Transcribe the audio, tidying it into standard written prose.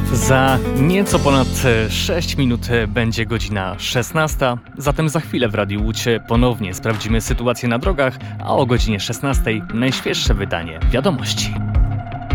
Za nieco ponad 6 minut będzie godzina 16, zatem za chwilę w Radiu Łódź ponownie sprawdzimy sytuację na drogach, a o godzinie 16 najświeższe wydanie wiadomości.